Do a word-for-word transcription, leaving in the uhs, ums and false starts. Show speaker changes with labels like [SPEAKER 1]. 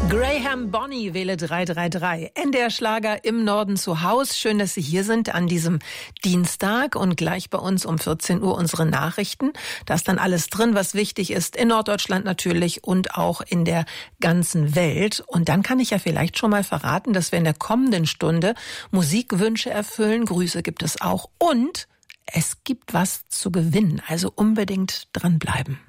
[SPEAKER 1] Graham Bonny, wähle drei drei drei. N D R Schlager im Norden zu Haus. Schön, dass Sie hier sind an diesem Dienstag und gleich bei uns um vierzehn Uhr unsere Nachrichten. Da ist dann alles drin, was wichtig ist, in Norddeutschland natürlich und auch in der ganzen Welt. Und dann kann ich ja vielleicht schon mal verraten, dass wir in der kommenden Stunde Musikwünsche erfüllen. Grüße gibt es auch und es gibt was zu gewinnen. Also unbedingt dranbleiben.